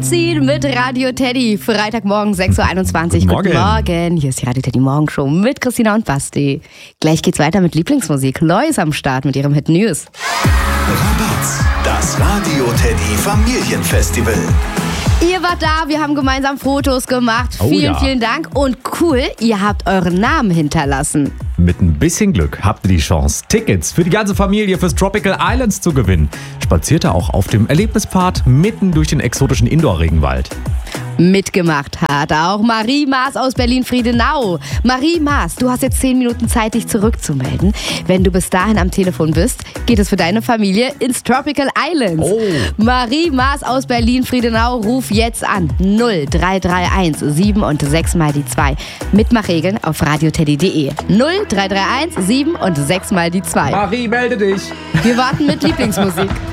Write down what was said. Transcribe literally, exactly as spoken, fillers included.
Anziehen mit Radio Teddy. Freitagmorgen sechs Uhr einundzwanzig. Guten Guten Morgen. Morgen. Hier ist die Radio Teddy Morgenshow mit Christina und Basti. Gleich geht's weiter mit Lieblingsmusik. Lois ist am Start mit ihrem Hit News. Rabatz, das Radio Teddy Familienfestival. Ihr wart da, wir haben gemeinsam Fotos gemacht. Oh vielen, ja. vielen Dank. Und cool, ihr habt euren Namen hinterlassen. Mit ein bisschen Glück habt ihr die Chance, Tickets für die ganze Familie fürs Tropical Islands zu gewinnen. Spaziert da auch auf dem Erlebnispfad mitten durch den exotischen Indoor-Regenwald. Mitgemacht hat auch Marie Maas aus Berlin-Friedenau. Marie Maas, du hast jetzt zehn Minuten Zeit, dich zurückzumelden. Wenn du bis dahin am Telefon bist, geht es für deine Familie ins Tropical Islands. Oh. Marie Maas aus Berlin-Friedenau, ruf jetzt an. null drei drei eins sieben und sechs mal die zwei. Mitmachregeln auf radioteddy punkt de. null drei drei eins sieben und sechs mal die zwei. Marie, melde dich! Wir warten mit Lieblingsmusik.